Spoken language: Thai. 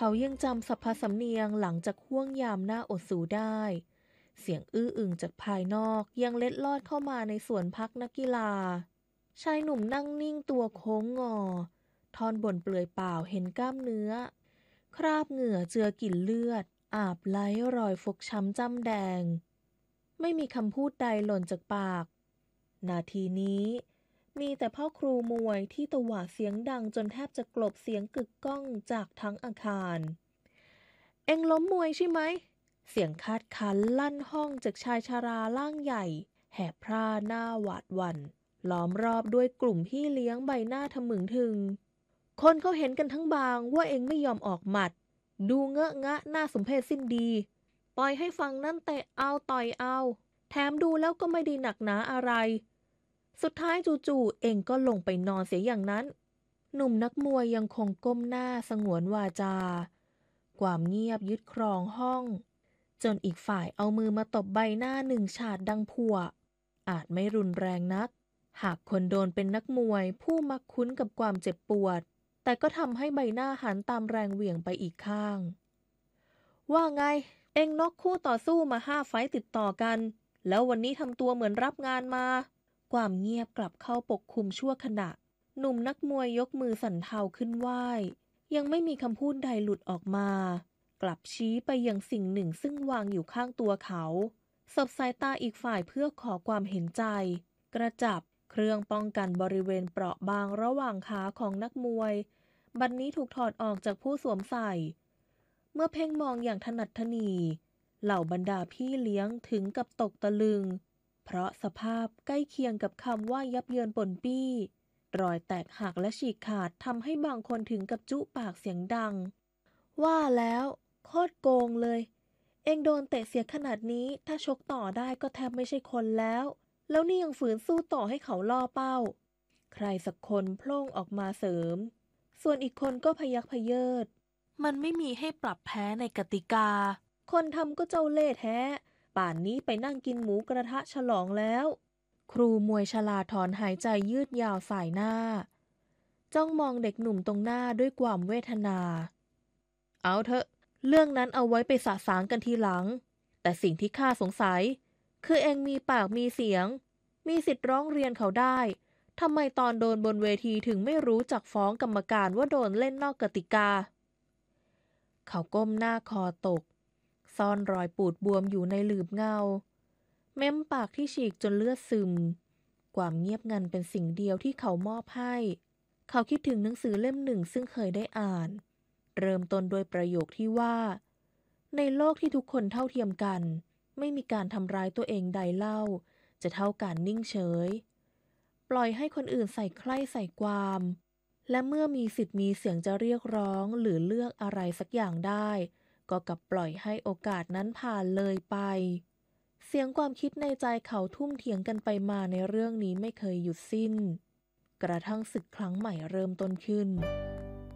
เขายังจำสรรพสำเนียงหลังจากห่วงยามหน้าอดสูได้เสียงอื้ออึงจากภายนอกยังเล็ดลอดเข้ามาในสวนพักนักกีฬาชายหนุ่มนั่งนิ่งตัวโค้งงอท่อนบนเปลือยเปล่าเห็นกล้ามเนื้อคราบเหงื่อเจือกลิ่นเลือดอาบไหลรอยฟกช้ำจ้ำแดงไม่มีคำพูดใดหล่นจากปากนาทีนี้มีแต่พ่อครูมวยที่ตวาดเสียงดังจนแทบจะกลบเสียงกึกก้องจากทั้งอาคารเอ็งล้มมวยใช่ไหมเสียงคาดคั้นลั่นห้องจากชายชาราร่างใหญ่แหบพร่าหน้าหวาดหวั่นล้อมรอบด้วยกลุ่มพี่เลี้ยงใบหน้าทะมึงถึงคนเขาเห็นกันทั้งบางว่าเอ็งไม่ยอมออกหมัดดูเงอะงะน่าสมเพชสิ้นดีปล่อยให้ฟังนั่นเตะเอาต่อยเอาแถมดูแล้วก็ไม่ได้หนักหนาอะไรสุดท้ายจู่ๆเองก็ลงไปนอนเสียอย่างนั้นหนุ่มนักมวยยังคงก้มหน้าสงวนวาจาความเงียบยึดครองห้องจนอีกฝ่ายเอามือมาตบใบหน้าหนึ่งฉาดดังพั่วอาจไม่รุนแรงนักหากคนโดนเป็นนักมวยผู้มักคุ้นกับความเจ็บปวดแต่ก็ทำให้ใบหน้าหันตามแรงเหวี่ยงไปอีกข้างว่าไงเอ็งน็อกคู่ต่อสู้มา5 ไฟต์ติดต่อกันแล้ววันนี้ทำตัวเหมือนรับงานมาความเงียบกลับเข้าปกคลุมชั่วขณะหนุ่มนักมวยยกมือสั่นเทาขึ้นไหว้ยังไม่มีคำพูดใดหลุดออกมากลับชี้ไปยังสิ่งหนึ่งซึ่งวางอยู่ข้างตัวเขาสบสายตาอีกฝ่ายเพื่อขอความเห็นใจกระจับเครื่องป้องกันบริเวณเปราะบางระหว่างขาของนักมวยบัดนี้ถูกถอดออกจากผู้สวมใส่เมื่อเพ่งมองอย่างถนัดถนีเหล่าบรรดาพี่เลี้ยงถึงกับตกตะลึงเพราะสภาพใกล้เคียงกับคำว่ายับเยินปนปี้รอยแตกหักและฉีกขาดทำให้บางคนถึงกับจุปากเสียงดังว่าแล้วโคตรโกงเลยเองโดนเตะเสียขนาดนี้ถ้าชกต่อได้ก็แทบไม่ใช่คนแล้วนี่ยังฝืนสู้ต่อให้เขาล่อเป้าใครสักคนโผล่ออกมาเสริมส่วนอีกคนก็พยักพเยิดมันไม่มีให้ปรับแพ้ในกติกาคนทำก็เจ้าเล่ห์แท้ป่านนี้ไปนั่งกินหมูกระทะฉลองแล้วครูมวยชราถอนหายใจยืดยาวสายหน้าจ้องมองเด็กหนุ่มตรงหน้าด้วยความเวทนาเอาเถอะเรื่องนั้นเอาไว้ไปสะสางกันทีหลังแต่สิ่งที่ข้าสงสัยคือเองมีปากมีเสียงมีสิทธิ์ร้องเรียนเขาได้ทำไมตอนโดนบนเวทีถึงไม่รู้จักฟ้องกรรมการว่าโดนเล่นนอกกติกาเขาก้มหน้าคอตกซ่อนรอยปูดบวมอยู่ในหลืบเงาเม้มปากที่ฉีกจนเลือดซึมความเงียบงันเป็นสิ่งเดียวที่เขามอบให้เขาคิดถึงหนังสือเล่มหนึ่งซึ่งเคยได้อ่านเริ่มต้นโดยประโยคที่ว่าในโลกที่ทุกคนเท่าเทียมกันไม่มีการทำร้ายตัวเองใดเล่าจะเท่าการนิ่งเฉยปล่อยให้คนอื่นใส่ใคร่ใส่ความและเมื่อมีสิทธิ์มีเสียงจะเรียกร้องหรือเลือกอะไรสักอย่างได้ก็กลับปล่อยให้โอกาสนั้นผ่านเลยไปเสียงความคิดในใจเขาทุ่มเถียงกันไปมาในเรื่องนี้ไม่เคยหยุดสิ้นกระทั่งศึกครั้งใหม่เริ่มต้นขึ้น